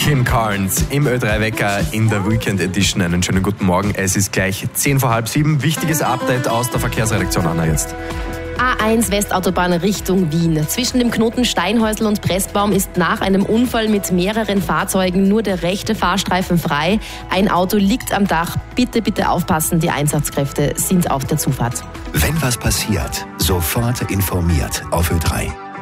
Kim Carnes im Ö3-Wecker in der Weekend Edition. Einen schönen guten Morgen. Es ist gleich 6:10. Wichtiges Update aus der Verkehrsredaktion, Anna, jetzt. A1 Westautobahn Richtung Wien. Zwischen dem Knoten Steinhäusl und Pressbaum ist nach einem Unfall mit mehreren Fahrzeugen nur der rechte Fahrstreifen frei. Ein Auto liegt am Dach. Bitte aufpassen, die Einsatzkräfte sind auf der Zufahrt. Wenn was passiert, sofort informiert auf Ö3.